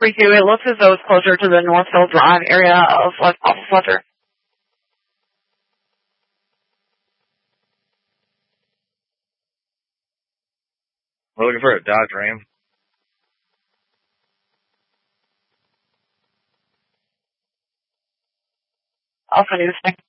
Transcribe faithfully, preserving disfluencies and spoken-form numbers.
for you. It looks as though it's closer to the North Hill Drive area of like off of Fletcher. We're looking for a Dodge Ram. Alpha News.